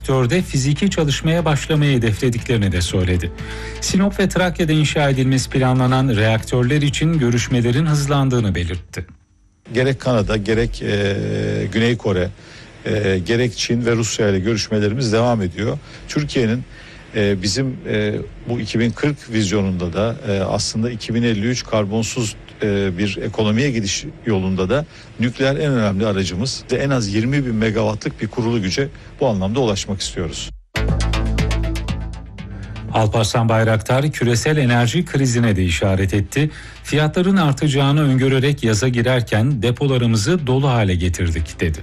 sektörde fiziki çalışmaya başlamayı hedeflediklerini de söyledi. Sinop ve Trakya'da inşa edilmesi planlanan reaktörler için görüşmelerin hızlandığını belirtti. Gerek Kanada, gerek Güney Kore, gerek Çin ve Rusya ile görüşmelerimiz devam ediyor. Türkiye'nin bizim bu 2040 vizyonunda da aslında 2053 karbonsuz bir ekonomiye gidiş yolunda da nükleer en önemli aracımız. En az 20 bin megawattlık bir kurulu güce bu anlamda ulaşmak istiyoruz. Alparslan Bayraktar küresel enerji krizine de işaret etti. Fiyatların artacağını öngörerek yaza girerken depolarımızı dolu hale getirdik dedi.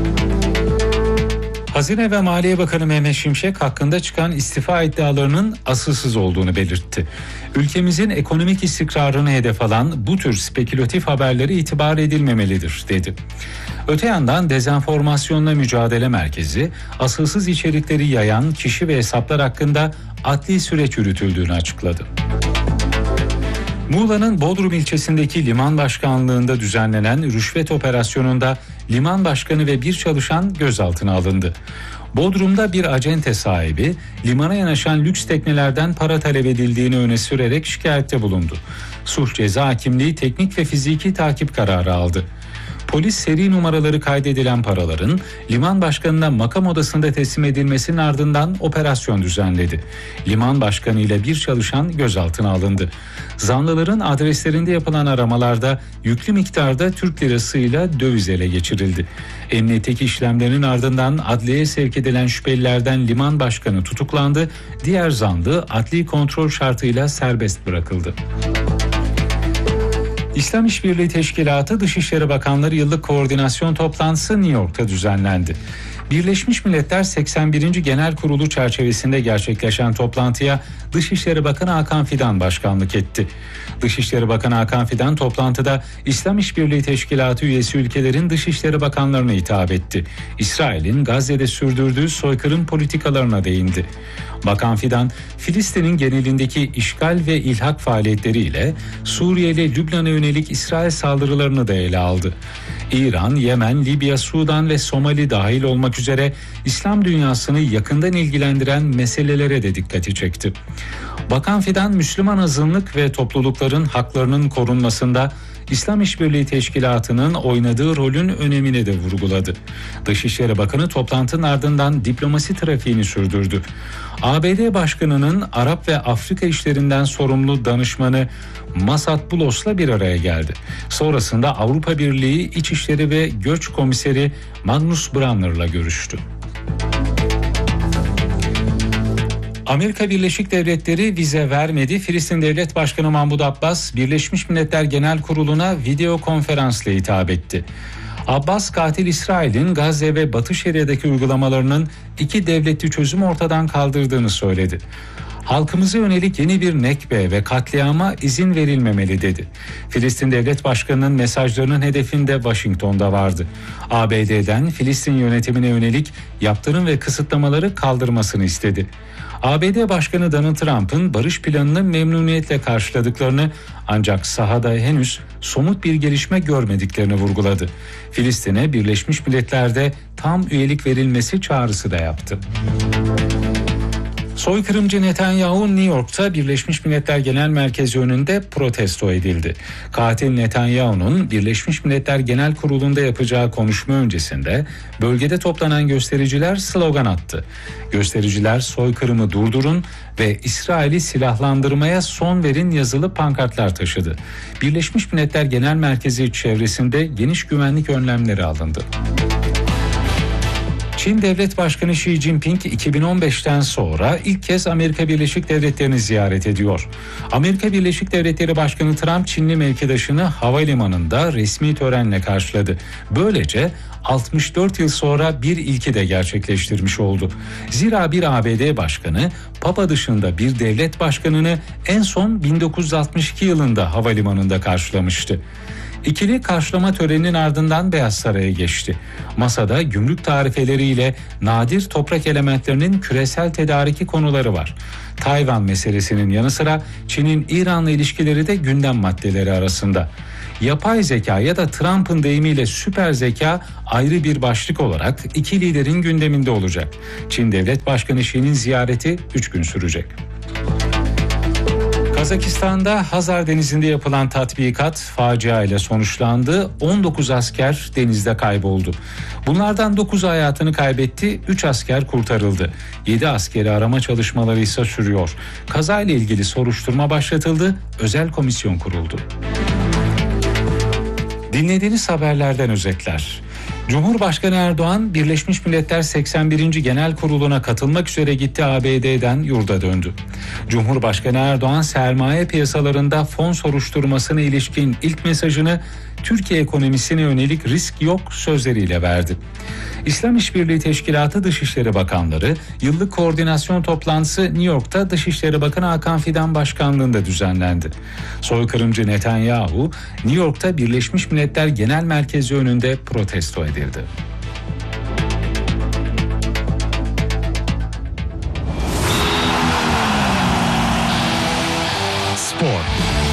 Hazine ve Maliye Bakanı Mehmet Şimşek hakkında çıkan istifa iddialarının asılsız olduğunu belirtti. Ülkemizin ekonomik istikrarını hedef alan bu tür spekülatif haberlere itibar edilmemelidir dedi. Öte yandan Dezenformasyonla Mücadele Merkezi asılsız içerikleri yayan kişi ve hesaplar hakkında adli süreç yürütüldüğünü açıkladı. Muğla'nın Bodrum ilçesindeki liman başkanlığında düzenlenen rüşvet operasyonunda liman başkanı ve bir çalışan gözaltına alındı. Bodrum'da bir acente sahibi limana yanaşan lüks teknelerden para talep edildiğini öne sürerek şikayette bulundu. Suç Ceza Hakimliği teknik ve fiziki takip kararı aldı. Polis seri numaraları kaydedilen paraların liman başkanına makam odasında teslim edilmesinin ardından operasyon düzenledi. Liman başkanı ile bir çalışan gözaltına alındı. Zanlıların adreslerinde yapılan aramalarda yüklü miktarda Türk lirasıyla döviz ele geçirildi. Emniyetteki işlemlerin ardından adliyeye sevk edilen şüphelilerden liman başkanı tutuklandı. Diğer zanlı adli kontrol şartıyla serbest bırakıldı. İslam İşbirliği Teşkilatı Dışişleri Bakanları Yıllık Koordinasyon Toplantısı New York'ta düzenlendi. Birleşmiş Milletler 81. Genel Kurulu çerçevesinde gerçekleşen toplantıya Dışişleri Bakanı Hakan Fidan başkanlık etti. Dışişleri Bakanı Hakan Fidan toplantıda İslam İşbirliği Teşkilatı üyesi ülkelerin Dışişleri Bakanlarına hitap etti. İsrail'in Gazze'de sürdürdüğü soykırım politikalarına değindi. Bakan Fidan, Filistin'in genelindeki işgal ve ilhak faaliyetleriyle Suriye ile Lübnan'a yönelik İsrail saldırılarını da ele aldı. İran, Yemen, Libya, Sudan ve Somali dahil olmak üzere İslam dünyasını yakından ilgilendiren meselelere de dikkati çekti. Bakan Fidan, Müslüman azınlık ve toplulukların haklarının korunmasında İslam İşbirliği Teşkilatı'nın oynadığı rolün önemini de vurguladı. Dışişleri Bakanı toplantının ardından diplomasi trafiğini sürdürdü. ABD Başkanı'nın Arap ve Afrika işlerinden sorumlu danışmanı Masad Bulos'la bir araya geldi. Sonrasında Avrupa Birliği İçişleri ve Göç Komiseri Magnus Brunner'la görüştü. Amerika Birleşik Devletleri vize vermedi. Filistin Devlet Başkanı Mahmud Abbas, Birleşmiş Milletler Genel Kurulu'na video konferansla hitap etti. Abbas, katil İsrail'in Gazze ve Batı Şeria'daki uygulamalarının iki devletli çözümü ortadan kaldırdığını söyledi. Halkımıza yönelik yeni bir nekbe ve katliama izin verilmemeli dedi. Filistin Devlet Başkanı'nın mesajlarının hedefinde Washington'da vardı. ABD'den Filistin yönetimine yönelik yaptırım ve kısıtlamaları kaldırmasını istedi. ABD Başkanı Donald Trump'ın barış planını memnuniyetle karşıladıklarını ancak sahada henüz somut bir gelişme görmediklerini vurguladı. Filistin'e Birleşmiş Milletler'de tam üyelik verilmesi çağrısı da yaptı. Soykırımcı Netanyahu New York'ta Birleşmiş Milletler Genel Merkezi önünde protesto edildi. Katil Netanyahu'nun Birleşmiş Milletler Genel Kurulu'nda yapacağı konuşma öncesinde bölgede toplanan göstericiler slogan attı. Göstericiler soykırımı durdurun ve İsrail'i silahlandırmaya son verin yazılı pankartlar taşıdı. Birleşmiş Milletler Genel Merkezi çevresinde geniş güvenlik önlemleri alındı. Çin Devlet Başkanı Xi Jinping 2015'ten sonra ilk kez Amerika Birleşik Devletleri'ni ziyaret ediyor. Amerika Birleşik Devletleri Başkanı Trump, Çinli mevkidaşını havalimanında resmi törenle karşıladı. Böylece 64 yıl sonra bir ilki de gerçekleştirmiş oldu. Zira bir ABD başkanı, Papa dışında bir devlet başkanını en son 1962 yılında havalimanında karşılamıştı. İkili karşılama töreninin ardından Beyaz Saray'a geçti. Masada gümrük tarifeleriyle nadir toprak elementlerinin küresel tedariki konuları var. Tayvan meselesinin yanı sıra Çin'in İran'la ilişkileri de gündem maddeleri arasında. Yapay zeka ya da Trump'ın deyimiyle süper zeka ayrı bir başlık olarak iki liderin gündeminde olacak. Çin Devlet Başkanı Xi'nin ziyareti 3 gün sürecek. Kazakistan'da Hazar Denizi'nde yapılan tatbikat facia ile sonuçlandı. 19 asker denizde kayboldu. Bunlardan 9'u hayatını kaybetti, 3 asker kurtarıldı. 7 askeri arama çalışmaları ise sürüyor. Kazayla ilgili soruşturma başlatıldı, özel komisyon kuruldu. Dinlediğiniz haberlerden özetler. Cumhurbaşkanı Erdoğan, Birleşmiş Milletler 81. Genel Kurulu'na katılmak üzere gitti, ABD'den yurda döndü. Cumhurbaşkanı Erdoğan, sermaye piyasalarında fon soruşturmasına ilişkin ilk mesajını Türkiye ekonomisine yönelik risk yok sözleriyle verdi. İslam İşbirliği Teşkilatı Dışişleri Bakanları yıllık koordinasyon toplantısı New York'ta Dışişleri Bakanı Hakan Fidan başkanlığında düzenlendi. Soykırımcı Netanyahu, New York'ta Birleşmiş Milletler Genel Merkezi önünde protesto edildi. Spor.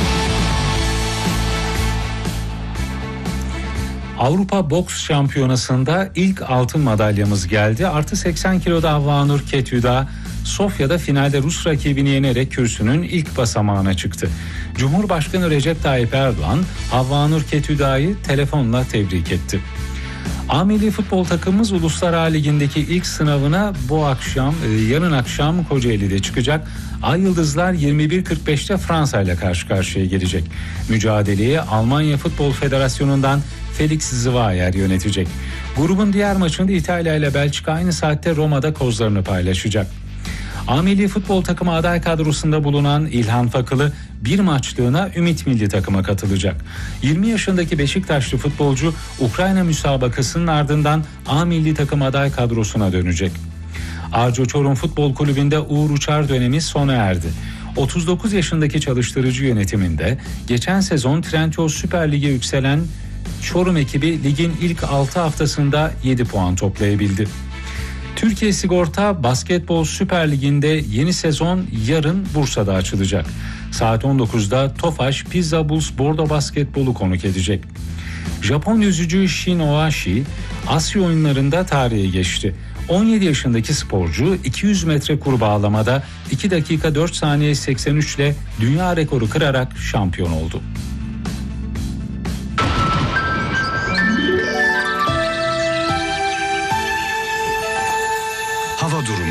Avrupa Boks Şampiyonası'nda ilk altın madalyamız geldi. Artı 80 kiloda Havvanur Ketüda, Sofya'da finalde Rus rakibini yenerek kürsünün ilk basamağına çıktı. Cumhurbaşkanı Recep Tayyip Erdoğan, Havvanur Ketüda'yı telefonla tebrik etti. A milli futbol takımımız Uluslar Ligi'ndeki ilk sınavına yarın akşam Kocaeli'de çıkacak. Ay Yıldızlar 21.45'te Fransa ile karşı karşıya gelecek. Mücadeleyi Almanya Futbol Federasyonu'ndan Felix Zweier yönetecek. Grubun diğer maçında İtalya ile Belçika aynı saatte Roma'da kozlarını paylaşacak. A milli futbol takımı aday kadrosunda bulunan İlhan Fakılı bir maçlığına Ümit milli takıma katılacak. 20 yaşındaki Beşiktaşlı futbolcu Ukrayna müsabakasının ardından A milli takım aday kadrosuna dönecek. Arco Çorum Futbol Kulübü'nde Uğur Uçar dönemi sona erdi. 39 yaşındaki çalıştırıcı yönetiminde geçen sezon Trendyol Süper Lig'e yükselen Çorum ekibi ligin ilk 6 haftasında 7 puan toplayabildi. Türkiye Sigorta Basketbol Süper Ligi'nde yeni sezon yarın Bursa'da açılacak. Saat 19'da Tofaş Pizza Bulls Bordo Basketbol'u konuk edecek. Japon yüzücü Shin Ohashi Asya oyunlarında tarihe geçti. 17 yaşındaki sporcu 200 metre kurbağalamada 2 dakika 4 saniye 83 ile dünya rekoru kırarak şampiyon oldu. Hava durumu.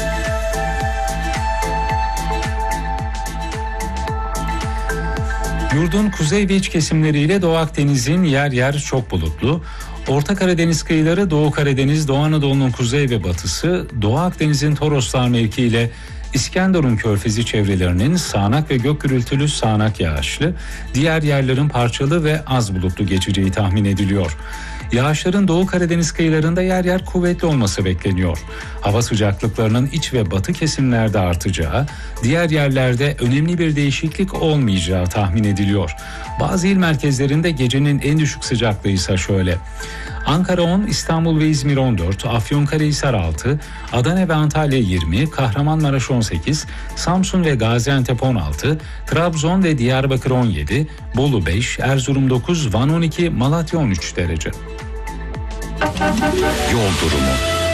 Yurdun kuzey ve iç kesimleriyle Doğu Akdeniz'in yer yer çok bulutlu. Orta Karadeniz kıyıları, Doğu Karadeniz, Doğu Anadolu'nun kuzey ve batısı, Doğu Akdeniz'in Toroslar mevkiiyle İskenderun Körfezi çevrelerinin sağanak ve gök gürültülü sağanak yağışlı, diğer yerlerin parçalı ve az bulutlu geçeceği tahmin ediliyor. Yağışların Doğu Karadeniz kıyılarında yer yer kuvvetli olması bekleniyor. Hava sıcaklıklarının iç ve batı kesimlerde artacağı, diğer yerlerde önemli bir değişiklik olmayacağı tahmin ediliyor. Bazı il merkezlerinde gecenin en düşük sıcaklığı ise şöyle: Ankara 10, İstanbul ve İzmir 14, Afyonkarahisar 6, Adana ve Antalya 20, Kahramanmaraş 18, Samsun ve Gaziantep 16, Trabzon ve Diyarbakır 17, Bolu 5, Erzurum 9, Van 12, Malatya 13 derece. Yol durumu.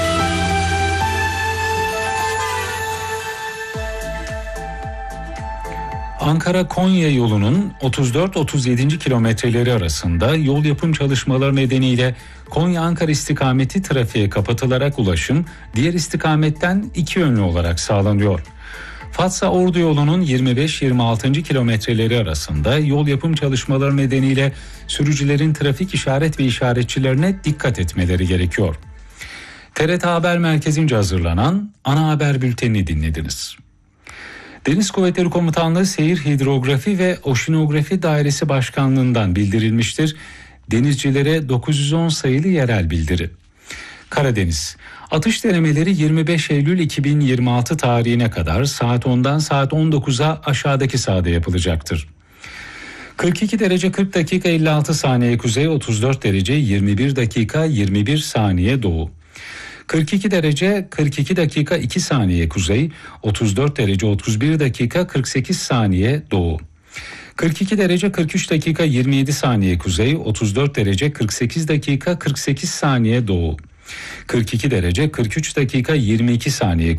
Ankara-Konya yolunun 34-37. kilometreleri arasında yol yapım çalışmaları nedeniyle Konya-Ankara istikameti trafiğe kapatılarak ulaşım diğer istikametten iki yönlü olarak sağlanıyor. Fatsa-Ordu yolunun 25-26. kilometreleri arasında yol yapım çalışmaları nedeniyle sürücülerin trafik işaret ve işaretçilerine dikkat etmeleri gerekiyor. TRT Haber Merkezi'nce hazırlanan ana haber bültenini dinlediniz. Deniz Kuvvetleri Komutanlığı Seyir Hidrografi ve Oşinografi Dairesi Başkanlığı'ndan bildirilmiştir. Denizcilere 910 sayılı yerel bildiri. Karadeniz. Atış denemeleri 25 Eylül 2026 tarihine kadar saat 10'dan saat 19'a aşağıdaki sahada yapılacaktır. 42 derece 40 dakika 56 saniye kuzey, 34 derece 21 dakika 21 saniye doğu. 42 derece 42 dakika 2 saniye kuzey, 34 derece 31 dakika 48 saniye doğu. 42 derece 43 dakika 27 saniye kuzey, 34 derece 48 dakika 48 saniye doğu. 42 derece 43 dakika 22 saniye